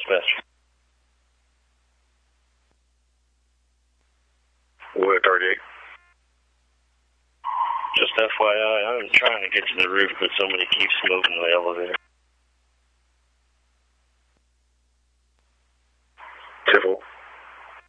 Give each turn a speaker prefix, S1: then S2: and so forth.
S1: Dispatch.
S2: Wood 38.
S1: Just FYI, I'm trying to get to the roof, but somebody keeps moving the elevator.